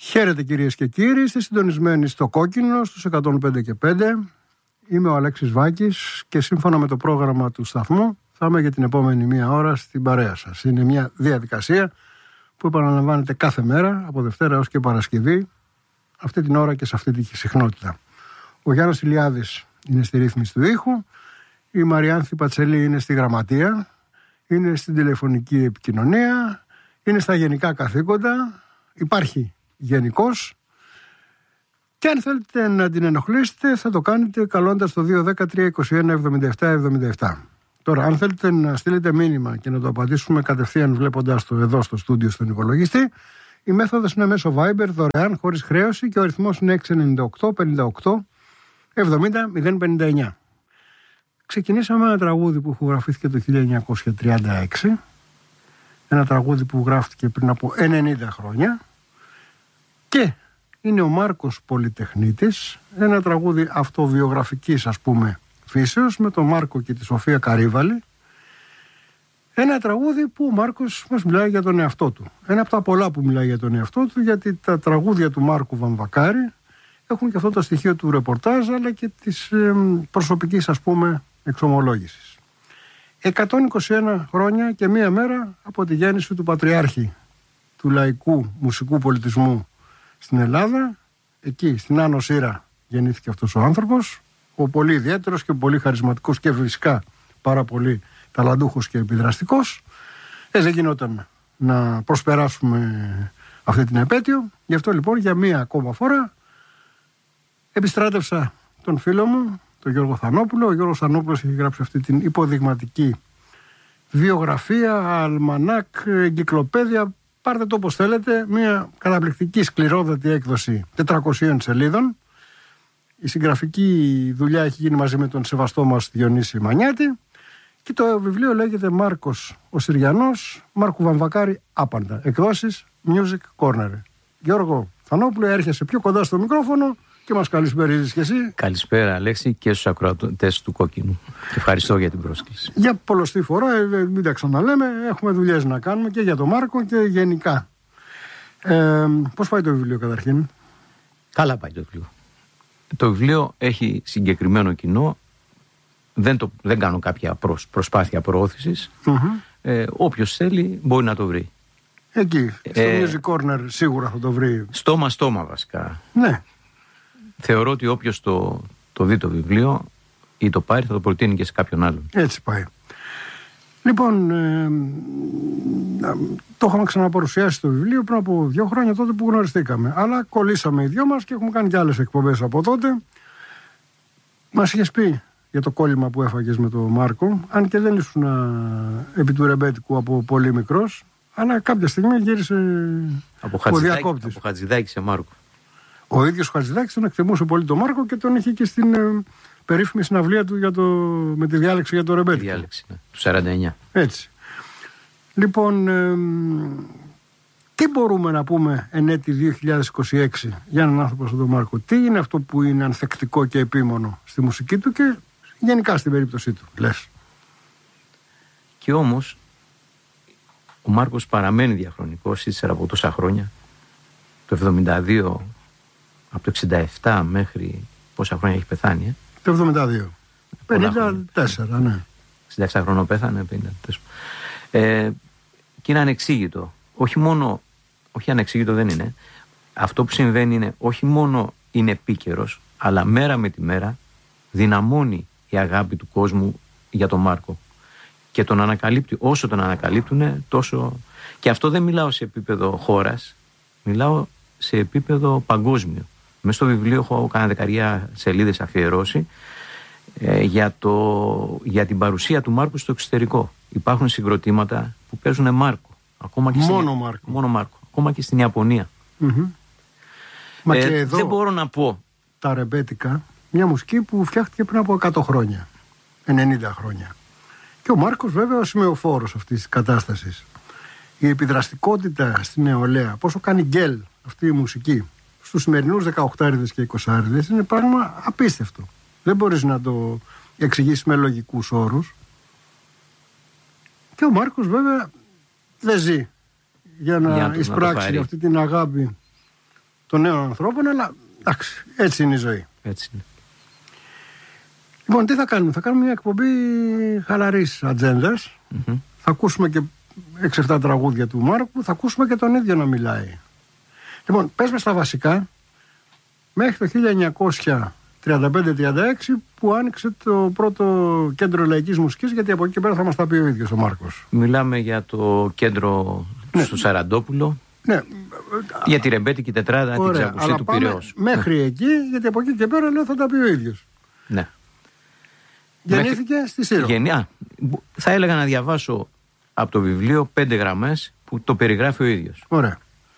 Χαίρετε κυρίες και κύριοι, είστε συντονισμένοι στο Κόκκινο στους 105 και 5. Είμαι ο Αλέξης Βάκης και σύμφωνα με το πρόγραμμα του σταθμού θα είμαι για την επόμενη μία ώρα στην παρέα σας. Είναι μια διαδικασία που επαναλαμβάνεται κάθε μέρα από Δευτέρα έως και Παρασκευή, αυτή την ώρα και σε αυτή τη συχνότητα. Ο Γιάννος Ηλιάδης είναι στη ρύθμιση του ήχου, η Μαριάνθη Πατσελή είναι στη γραμματεία, είναι στην τηλεφωνική επικοινωνία, είναι στα γενικά καθήκοντα, υπάρχει γενικώς, και αν θέλετε να την ενοχλήσετε θα το κάνετε καλώντας το 210-321-77-77. Τώρα, αν θέλετε να στείλετε μήνυμα και να το απαντήσουμε κατευθείαν βλέποντας το εδώ στο στούντιο στον υπολογιστή, η μέθοδος είναι μέσω Viber, δωρεάν, χωρίς χρέωση, και ο αριθμός είναι 698-58-70-059. Ξεκινήσαμε ένα τραγούδι που ηχογραφήθηκε το 1936, ένα τραγούδι που γράφτηκε πριν από 90 χρόνια, και είναι ο Μάρκος Πολυτεχνίτης, ένα τραγούδι αυτοβιογραφικής ας πούμε φύσεως, με τον Μάρκο και τη Σοφία Καρύβαλη. Ένα τραγούδι που ο Μάρκος μας μιλάει για τον εαυτό του. Ένα από τα πολλά που μιλάει για τον εαυτό του, γιατί τα τραγούδια του Μάρκου Βαμβακάρη έχουν και αυτό το στοιχείο του ρεπορτάζ, αλλά και της προσωπικής ας πούμε εξομολόγησης. 121 χρόνια και μία μέρα από τη γέννηση του πατριάρχη του λαϊκού μουσικού πολιτισμού στην Ελλάδα. Εκεί στην Άνω Σύρα γεννήθηκε αυτός ο άνθρωπος, ο πολύ ιδιαίτερος και πολύ χαρισματικός και φυσικά πάρα πολύ ταλαντούχος και επιδραστικός. Δεν γινόταν να προσπεράσουμε αυτή την επέτειο. Γι' αυτό λοιπόν για μία ακόμα φορά επιστράτευσα τον φίλο μου, τον Γιώργο Θανόπουλο. Ο Γιώργος Θανόπουλος έχει γράψει αυτή την υποδειγματική βιογραφία, αλμανάκ, εγκυκλοπαίδεια, πάρτε το όπως θέλετε, μια καταπληκτική σκληρόδατη έκδοση 400 σελίδων. Η συγγραφική δουλειά έχει γίνει μαζί με τον σεβαστό μας Διονύση Μανιάτη και το βιβλίο λέγεται Μάρκος ο Συριανός, Μάρκου Βαμβακάρη άπαντα, εκδόσεις Music Corner. Γιώργο Θανόπουλο, έρχεσαι πιο κοντά στο μικρόφωνο και μας καλησπέριζεις και εσύ. Καλησπέρα Αλέξη και στους ακροατές του Κόκκινου. Και ευχαριστώ για την πρόσκληση. Για πολλοστή φορά, μην τα ξαναλέμε, έχουμε δουλειές να κάνουμε και για τον Μάρκο και γενικά. Πώς πάει το βιβλίο καταρχήν? Καλά πάει το βιβλίο. Το βιβλίο έχει συγκεκριμένο κοινό. Δεν κάνω κάποια προσπάθεια προώθησης. Όποιος θέλει μπορεί να το βρει. Εκεί, στο Music Corner σίγουρα θα το βρει. Στόμα βασικά. Ναι. Θεωρώ ότι όποιος το δει το βιβλίο ή το πάρει θα το προτείνει και σε κάποιον άλλον. Έτσι πάει. Λοιπόν, το είχαμε ξαναπαρουσιάσει το βιβλίο πριν από 2 χρόνια, τότε που γνωριστήκαμε. Αλλά κολλήσαμε οι δυο μας και έχουμε κάνει και άλλες εκπομπές από τότε. Μας είχες πει για το κόλλημα που έφαγες με τον Μάρκο, αν και δεν ήσουν επί του ρεμπέτικου από πολύ μικρός, αλλά κάποια στιγμή γύρισε ο διακόπτης. Από Χατζηδάκη σε Μάρκο. Ο ίδιος ο Χατζηδάκης τον εκτιμούσε πολύ τον Μάρκο και τον είχε και στην περίφημη συναυλία του με τη διάλεξη για το ρεμπέτικο. Τη διάλεξη, ναι, του 49. Έτσι. Λοιπόν, τι μπορούμε να πούμε εν έτη 2026 για έναν άνθρωπο σαν τον Μάρκο? Τι είναι αυτό που είναι ανθεκτικό και επίμονο στη μουσική του και γενικά στην περίπτωσή του, λες? Και όμως ο Μάρκος παραμένει διαχρονικός ύστερα από τόσα χρόνια. Το 72, από το 67 μέχρι πόσα χρόνια έχει πεθάνει? Το 72. 54, ναι. 67 χρονών πέθανε, 54. Και είναι ανεξήγητο. Όχι ανεξήγητο δεν είναι. Αυτό που συμβαίνει είναι όχι μόνο είναι επίκαιρος, αλλά μέρα με τη μέρα δυναμώνει η αγάπη του κόσμου για τον Μάρκο. Και τον ανακαλύπτει. Όσο τον ανακαλύπτουν, τόσο. Και αυτό δεν μιλάω σε επίπεδο χώρας, μιλάω σε επίπεδο παγκόσμιο. Μες στο βιβλίο έχω κάνα 10 σελίδες αφιερώσει για την παρουσία του Μάρκου στο εξωτερικό. Υπάρχουν συγκροτήματα που παίζουν Μάρκο. Μόνο Μάρκο. Ακόμα και στην Ιαπωνία. Μα και εδώ δεν μπορώ να πω. Τα ρεμπέτικα, μια μουσική που φτιάχτηκε πριν από 100 χρόνια, 90 χρόνια. Και ο Μάρκος βέβαια ο σημεοφόρος αυτής της κατάστασης. Η επιδραστικότητα στην νεολαία, πόσο κάνει γκέλ αυτή η μουσική στους σημερινούς 18άριδες και 20άριδες, είναι πράγμα απίστευτο. Δεν μπορείς να το εξηγήσεις με λογικούς όρους. Και ο Μάρκος βέβαια δεν ζει για να εισπράξει αυτή την αγάπη των νέων ανθρώπων, αλλά εντάξει, έτσι είναι η ζωή. Έτσι είναι. Λοιπόν, τι θα κάνουμε? Θα κάνουμε μια εκπομπή χαλαρής ατζέντας. Θα ακούσουμε και 6-7 τραγούδια του Μάρκου, θα ακούσουμε και τον ίδιο να μιλάει. Λοιπόν, πες μας τα βασικά, μέχρι το 1935-36 που άνοιξε το πρώτο κέντρο λαϊκής μουσικής, γιατί από εκεί και πέρα θα μας τα πει ο ίδιος ο Μάρκος. Μιλάμε για το κέντρο στο Σαραντόπουλο. Ναι. Για τη ρεμπέτικη τετράδα, την ξακουστή του Πειραιώς. Μέχρι εκεί, γιατί από εκεί και πέρα λέω θα τα πει ο ίδιος. Ναι. Γεννήθηκε στη Σύρο. Θα έλεγα να διαβάσω από το βιβλίο 5 γραμμές που το περιγράφει ο ίδιος. Ωραία.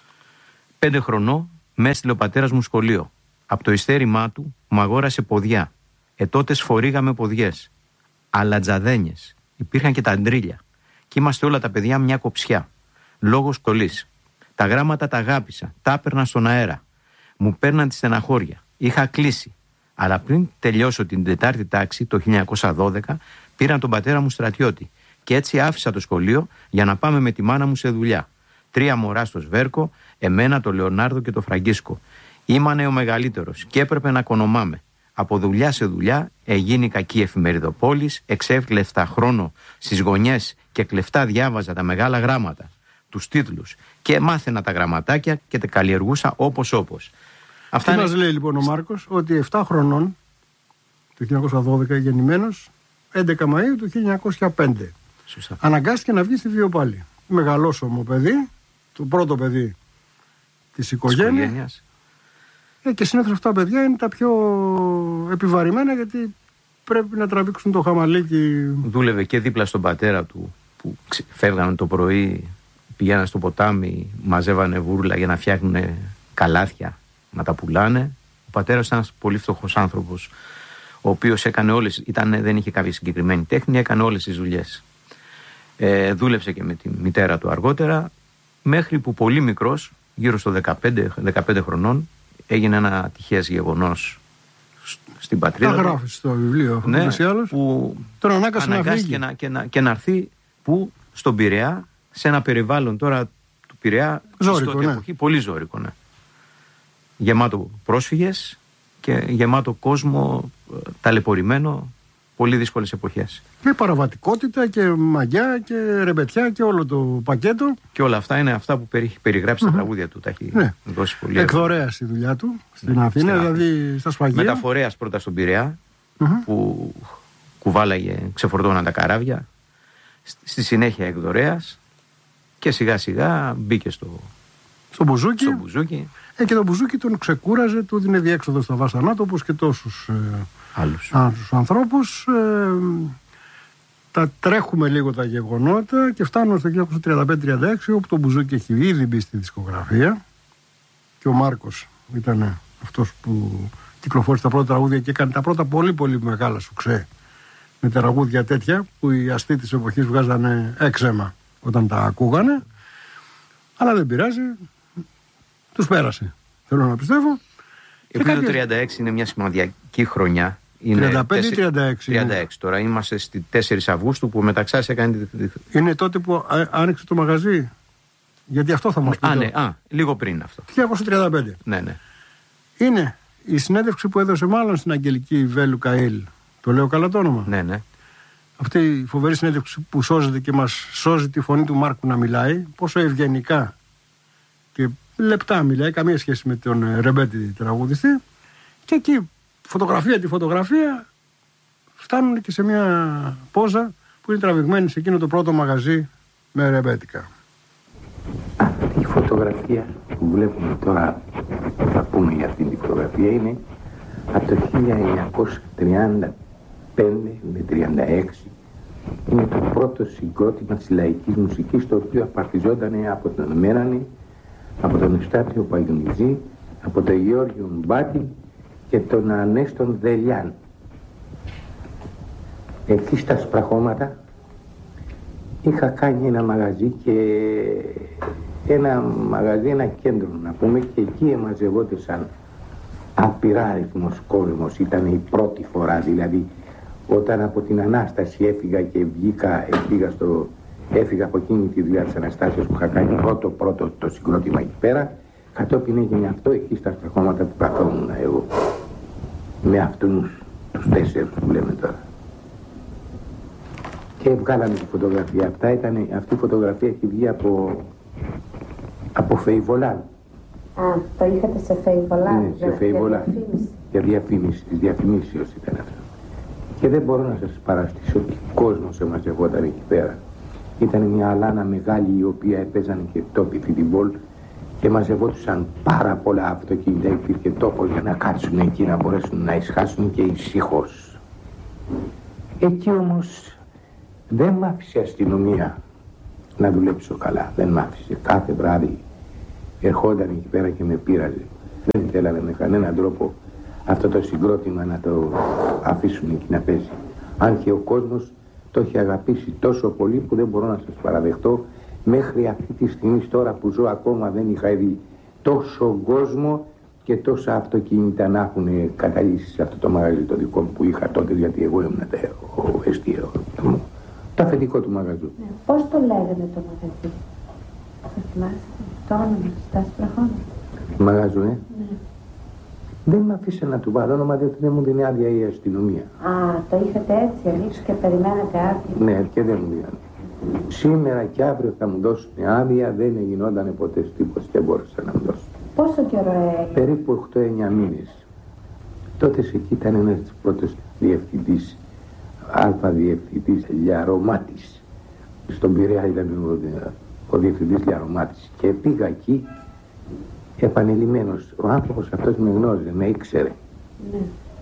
5 χρονών με έστειλε ο πατέρας μου σχολείο. Από το ιστέρημά του μου αγόρασε ποδιά. Τότε φορήγαμε ποδιές. Αλατζαδένιες. Υπήρχαν και τα αντρίλια. Και είμαστε όλα τα παιδιά μια κοψιά. Λόγω σκολής. Τα γράμματα τα αγάπησα. Τα έπαιρνα στον αέρα. Μου παίρναν τη στεναχώρια. Είχα κλείσει. Αλλά πριν τελειώσω την 4η τάξη το 1912, πήραν τον πατέρα μου στρατιώτη. Και έτσι άφησα το σχολείο για να πάμε με τη μάνα μου σε δουλειά. 3 μωρά στο Σβέρκο, εμένα, το Λεωνάρδο και το Φραγκίσκο. Ήμανε ο μεγαλύτερος και έπρεπε να κονομάμε. Από δουλειά σε δουλειά εγίνη κακή εφημεριδοπόλης, εξέκλεφτα χρόνο στις γωνιές και κλεφτά διάβαζα τα μεγάλα γράμματα, τους τίτλους και μάθαινα τα γραμματάκια και τα καλλιεργούσα όπως. Αυτά μας λέει λοιπόν ο Μάρκος, ότι 7 χρονών, το 1912 γεννημένος, 11 Μαΐου του 1905. Σωστά. Αναγκάστηκε να βγει στη Βιοπάλη. Μεγαλόσωμο παιδί, το πρώτο παιδί της οικογένειας. Και συνήθως αυτά τα παιδιά είναι τα πιο επιβαρημένα, γιατί πρέπει να τραβήξουν το χαμαλίκι. Δούλευε και δίπλα στον πατέρα του, που φεύγανε το πρωί, πηγαίνανε στο ποτάμι, μαζεύανε βούρλα για να φτιάχνουν καλάθια, να τα πουλάνε. Ο πατέρας ήταν ένας πολύ φτωχός άνθρωπος, ο οποίος έκανε δεν είχε κάποια συγκεκριμένη τέχνη, έκανε όλες τις δουλειές. Δούλεψε και με τη μητέρα του αργότερα, μέχρι που πολύ μικρός, γύρω στο 15 χρονών, έγινε ένα ατυχές γεγονός στην πατρίδα. Τα γράφει στο βιβλίο, ναι, που τον ανάγκασε να φύγει και να έρθει στον Πειραιά, σε ένα περιβάλλον τώρα του Πειραιά, ζώρικο, ναι. Εποχή, πολύ ζώρικο, ναι. Γεμάτο πρόσφυγες και γεμάτο κόσμο ταλαιπωρημένο, πολύ δύσκολες εποχές. Και παραβατικότητα και μαγιά και ρεμπετιά και όλο το πακέτο. Και όλα αυτά είναι αυτά που έχει περιγράψει στα τραγούδια του. Τα έχει δώσει πολύ. Εκδορέας η δουλειά του στην Αθήνα, δηλαδή στα σφαγεία. Μεταφορέας πρώτα στον Πειραιά, που κουβάλαγε, ξεφορτώναν τα καράβια. Στη συνέχεια εκδορέας και σιγά σιγά μπήκε στο μπουζούκι. Και το μπουζούκι τον ξεκούραζε, του δίνε διέξοδο στα βάσανά του, όπως και τόσους άλλους ανθρώπους. Τα τρέχουμε λίγο τα γεγονότα και φτάνουμε στο 1935-36, όπου το μπουζούκι έχει ήδη μπει στη δισκογραφία και ο Μάρκος ήταν αυτός που κυκλοφόρησε τα πρώτα τραγούδια και έκανε τα πρώτα πολύ πολύ μεγάλα σουξέ με τραγούδια τέτοια που οι αστεί της εποχής βγάζανε έξαιμα όταν τα ακούγανε, αλλά δεν πειράζει, τους πέρασε, θέλω να πιστεύω. Επειδή το 36 είναι μια σημαντική χρονιά. 35 ή 36 τώρα. Είμαστε στη 4 Αυγούστου που μεταξάς έκανε. Είναι τότε που άνοιξε το μαγαζί. Γιατί αυτό θα μας πει. Λίγο πριν αυτό. 1935. Ναι. Είναι η συνέντευξη που έδωσε μάλλον στην Αγγελική Βέλου Καΐλ. Το λέω καλά το όνομα. Ναι. Αυτή η φοβερή συνέντευξη που σώζεται και μας σώζει τη φωνή του Μάρκου να μιλάει. Πόσο ευγενικά και λεπτά μιλάει. Καμία σχέση με τον ρεμπέτη τραγουδιστή. Και εκεί τη φωτογραφία φτάνουν και σε μια πόζα που είναι τραβηγμένη σε εκείνο το πρώτο μαγαζί με ρεμπέτικα. Αυτή η φωτογραφία που βλέπουμε τώρα, θα πούμε για αυτή τη φωτογραφία, είναι από το 1935 με 36. Είναι το πρώτο συγκρότημα της λαϊκής μουσικής, το οποίο απαρτιζόταν από τον Ευστάθιο Παγιουνιτζή, από τον Γεώργιο Μπάτη και τον Ανέστον Δελιάν. Εκεί στα Σπραχώματα είχα κάνει ένα μαγαζί ένα κέντρο να πούμε, και εκεί εμαζευόντουσαν απειράριθμος κόσμος. Ήταν η πρώτη φορά, δηλαδή όταν από την Ανάσταση έφυγα και έφυγα από εκείνη τη δουλειά της Αναστάσεως που είχα κάνει πρώτο το συγκρότημα εκεί πέρα, Κατόπιν έγινε αυτό εκεί στα στραχώματα που καθόμουν εγώ. Με αυτούς τους 4 που λέμε τώρα. Και βγάλαμε τη φωτογραφία. Αυτή η φωτογραφία έχει βγει από Φεϊβολάν. Α, το είχατε σε Φεϊβολάν? Ναι, σε Φεϊβολάν. Για διαφήμιση, της διαφημίσεως ήταν αυτό. Και δεν μπορώ να σας παραστήσω τι κόσμος εμαζευόταν εκεί πέρα. Ήταν μια αλάνα μεγάλη η οποία έπαιζαν και τόποι φιτιμπόλ και μαζευόντουσαν πάρα πολλά αυτοκίνητα. Υπήρχε τόπος για να κάτσουν εκεί, να μπορέσουν να ησυχάσουν και ησυχώς. Εκεί όμως δεν μ' άφησε η αστυνομία να δουλέψω καλά. Δεν μ' άφησε. Κάθε βράδυ ερχόταν εκεί πέρα και με πείραζε. Δεν θέλανε με κανέναν τρόπο αυτό το συγκρότημα να το αφήσουν εκεί να παίζει. Αν και ο κόσμος το έχει αγαπήσει τόσο πολύ που δεν μπορώ να σας παραδεχτώ. Μέχρι αυτή τη στιγμή τώρα που ζω ακόμα δεν είχα δει τόσο κόσμο και τόσα αυτοκίνητα να έχουν καταλύσει σε αυτό το μαγαζί το δικό μου που είχα τότε, γιατί εγώ ήμουν ο εστιαίο μου. Το αφεντικό του μαγαζού. Ναι. Πώς το λέγανε το μαγαζί? Θα θυμάσαι το όνομα στα άσπρα? Μαγαζού, Ναι. Δεν με αφήσε να του βάλω όνομα διότι δεν μου δίνει άδεια η αστυνομία. Α, το είχατε έτσι ανοίξει και περιμένατε άδεια? Ναι, και δεν μου δίνανε. Σήμερα και αύριο θα μου δώσουν άδεια, δεν γινόταν ποτέ τίποτα και μπόρεσα να μου δώσουν. Πόσο καιρό έγινε? Περίπου 8-9 μήνες. Τότε εκεί ήταν ένας της πρώτος διευθυντής, αλφα-διευθυντής Λιαρωμάτης. Στον Πειραιά ήταν ο διευθυντής Λιαρωμάτης και πήγα εκεί επανειλημμένος. Ο άνθρωπος αυτός με γνώριζε, με ήξερε. Ναι.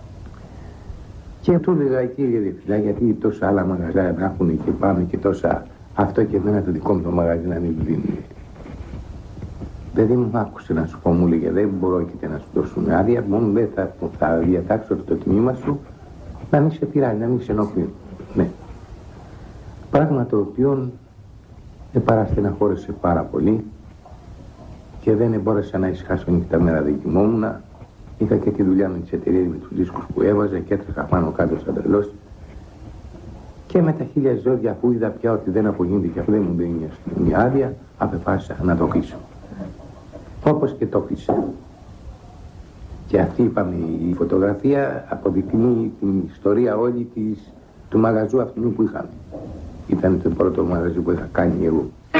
Και του έλεγα εκεί διευθυντά, γιατί τόσα άλλα μαγαζιά να έχουν και πάνω και τόσα αυτό και εμένα το δικό μου το μαγαζί να μην δίνει. Δηλαδή μου άκουσε να σου πω, μου λέγε δεν πρόκειται να σου δώσουν άδεια, μόνο δεν θα διατάξω το τμήμα σου να μην σε πειράζει, να μην σε ενοχλεί. Ναι. Πράγμα το οποίο με παραστεναχώρησε πάρα πολύ και δεν μπόρεσα να ησυχάσω νύχτα μέρα, δεν κοιμόμουν. Είχα και τη δουλειά με τις εταιρείες, με τους δίσκους που έβαζα και έτρεχα πάνω κάτω σαν τρελός. Και με τα χίλια ζόρια που είδα πια ότι δεν απογίνεται και αυτό δεν μου δίνει μια άδεια, αποφάσισα να το κλείσω. Όπως και το κλείσα. Και αυτή, είπαμε, η φωτογραφία αποδεικνύει την ιστορία όλη του μαγαζού αυτού που είχαμε. Ήταν το πρώτο μαγαζί που είχα κάνει εγώ.